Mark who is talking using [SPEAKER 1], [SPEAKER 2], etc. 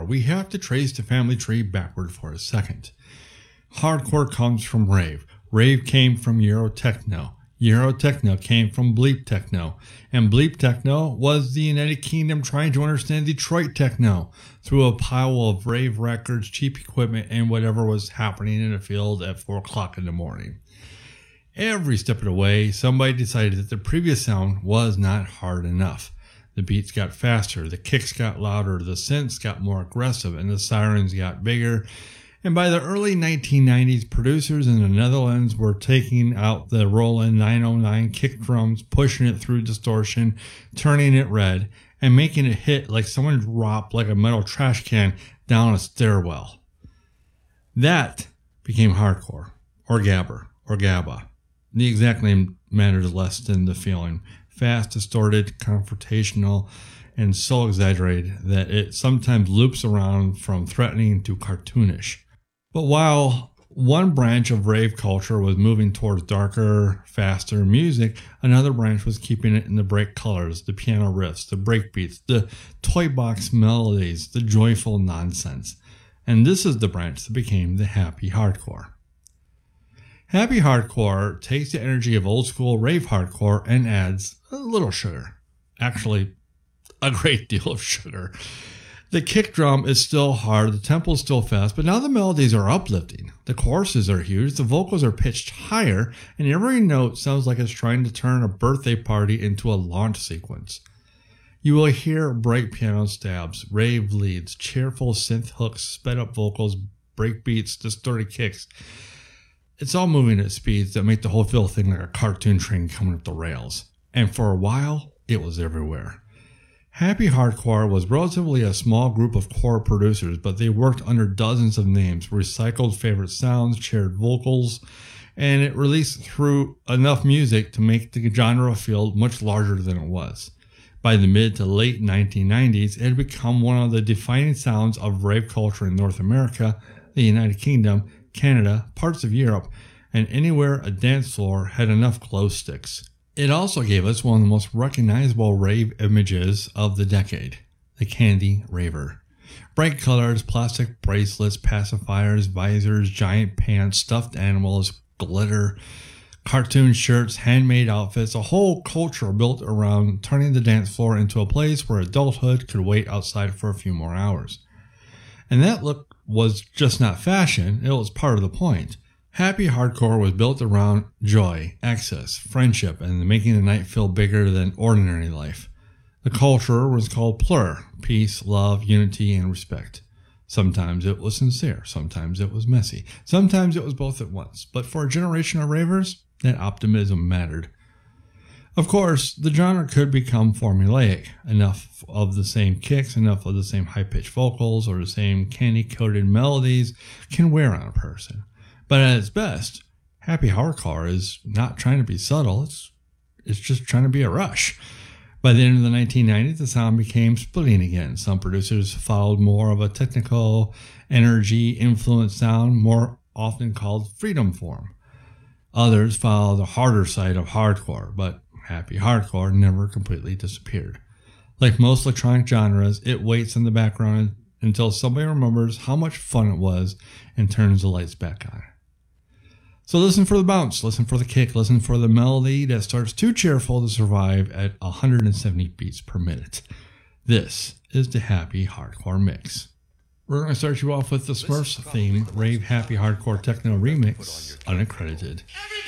[SPEAKER 1] we have to trace the family tree backward for a second. Hardcore comes from rave. Rave came from Eurotechno. Eurotechno came from bleep techno, and bleep techno was the United Kingdom trying to understand Detroit techno through a pile of rave records, cheap equipment, and whatever was happening in the field at 4 o'clock in the morning. Every step of the way, somebody decided that the previous sound was not hard enough. The beats got faster, the kicks got louder, the synths got more aggressive, and the sirens got bigger. And by the early 1990s, producers in the Netherlands were taking out the Roland 909 kick drums, pushing it through distortion, turning it red, and making it hit like someone dropped like a metal trash can down a stairwell. That became hardcore, or gabber, or gabba. The exact name matters less than the feeling. Fast, distorted, confrontational, and so exaggerated that it sometimes loops around from threatening to cartoonish. But while one branch of rave culture was moving towards darker, faster music, another branch was keeping it in the bright colors, the piano riffs, the breakbeats, the toy box melodies, the joyful nonsense. And this is the branch that became the happy hardcore. Happy hardcore takes the energy of old school rave hardcore and adds a little sugar. Actually, a great deal of sugar. The kick drum is still hard, the tempo is still fast, but now the melodies are uplifting. The choruses are huge, the vocals are pitched higher, and every note sounds like it's trying to turn a birthday party into a launch sequence. You will hear bright piano stabs, rave leads, cheerful synth hooks, sped up vocals, breakbeats, distorted kicks. It's all moving at speeds that make the whole feel thing like a cartoon train coming up the rails. And for a while, it was everywhere. Happy Hardcore was relatively a small group of core producers, but they worked under dozens of names, recycled favorite sounds, shared vocals, and it released through enough music to make the genre feel much larger than it was. By the mid to late 1990s, it had become one of the defining sounds of rave culture in North America, the United Kingdom, Canada, parts of Europe, and anywhere a dance floor had enough glow sticks. It also gave us one of the most recognizable rave images of the decade, the Candy Raver. Bright colors, plastic bracelets, pacifiers, visors, giant pants, stuffed animals, glitter, cartoon shirts, handmade outfits, a whole culture built around turning the dance floor into a place where adulthood could wait outside for a few more hours. And that look was just not fashion, it was part of the point. Happy Hardcore was built around joy, excess, friendship, and making the night feel bigger than ordinary life. The culture was called Plur, peace, love, unity, and respect. Sometimes it was sincere, sometimes it was messy, sometimes it was both at once. But for a generation of ravers, that optimism mattered. Of course, the genre could become formulaic. Enough of the same kicks, enough of the same high-pitched vocals, or the same candy-coated melodies can wear on a person. But at its best, Happy Hardcore is not trying to be subtle, it's just trying to be a rush. By the end of the 1990s, the sound became splitting again. Some producers followed more of a technical, energy-influenced sound, more often called freedom form. Others followed the harder side of hardcore, but Happy Hardcore never completely disappeared. Like most electronic genres, it waits in the background until somebody remembers how much fun it was and turns the lights back on. So listen for the bounce, listen for the kick, listen for the melody that starts too cheerful to survive at 170 beats per minute. This is the Happy Hardcore Mix. We're going to start you off with the Smurfs theme, Rave Happy Hardcore Techno Remix, unaccredited.